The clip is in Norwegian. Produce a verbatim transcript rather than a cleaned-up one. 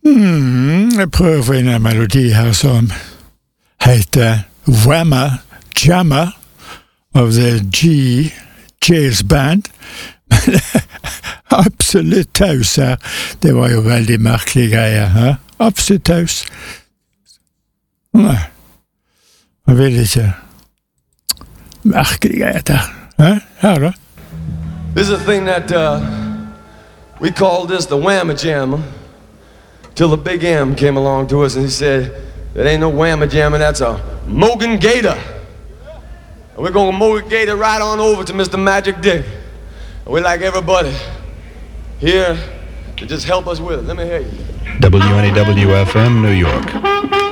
Mm, jeg prøver å finne en melodi her som heter Whamma Jamma of the G. Jails Band. Men absolutt taus her. Det var jo veldig merkelige greier. Hæ? Absolutt taus. Nei, jeg vil ikke. Merkelige greier der. Hæ? Her da. This is a thing that uh, we call this the Whamma Jamma. Till the Big M came along to us and he said, "That ain't no Whamma Jamma, that's a Mogan Gator." And we're gonna Mogan Gator right on over to Mister Magic Dick. And we like everybody here to just help us with it. Let me hear you. W N E W F M, New York.